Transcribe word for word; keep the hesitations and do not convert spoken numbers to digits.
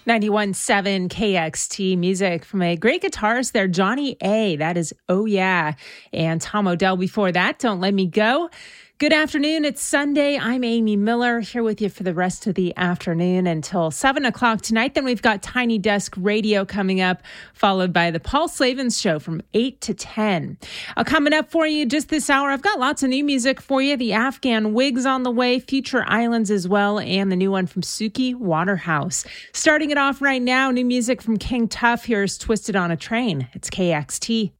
ninety-one point seven K X T, music from a great guitarist there, Johnny A. That is Oh Yeah. And Tom Odell before that, Don't Let Me Go. Good afternoon. It's Sunday. I'm Amy Miller here with you for the rest of the afternoon until seven o'clock tonight. Then we've got Tiny Desk Radio coming up, followed by the Paul Slavens Show from eight to ten. Uh, coming up for you just this hour, I've got lots of new music for you. The Afghan Wigs on the way, Future Islands as well, and the new one from Suki Waterhouse. Starting it off right now, new music from King Tuff. Here's Twisted on a Train. It's K X T.